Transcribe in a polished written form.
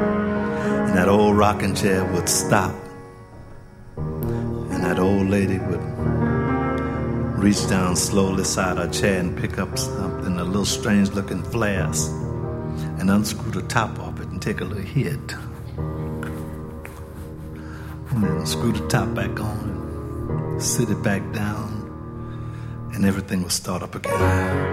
and that old rocking chair would stop, and that old lady would reach down slowly side her chair and pick up something, a little strange-looking flask, and unscrew the top off it and take a little hit. And then screw the top back on, sit it back down, and everything will start up again.